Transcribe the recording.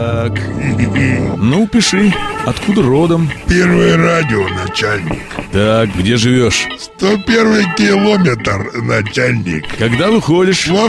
Так. Ну, пиши. Откуда родом? Первое радио, начальник. Так, где живешь? 101 километр, начальник. Когда выходишь? Во